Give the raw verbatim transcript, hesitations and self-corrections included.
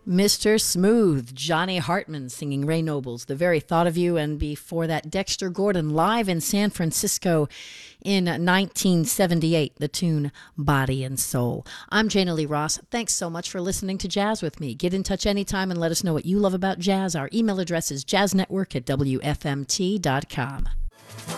Mister Smooth, Johnny Hartman singing Ray Noble's The Very Thought of You, and before that, Dexter Gordon live in San Francisco in nineteen seventy-eight, the tune Body and Soul. I'm Jana Lee Ross. Thanks so much for listening to Jazz with me. Get in touch anytime and let us know what you love about jazz. Our email address is jazznetwork at w f m t dot com.